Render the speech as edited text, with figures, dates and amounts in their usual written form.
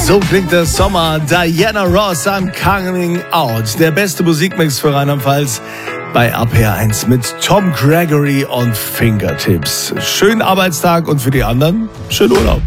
So klingt der Sommer. Diana Ross, I'm Coming Out. Der beste Musikmix für Rheinland-Pfalz bei RPR1 mit Tom Gregory und Fingertips. Schönen Arbeitstag und für die anderen schönen Urlaub.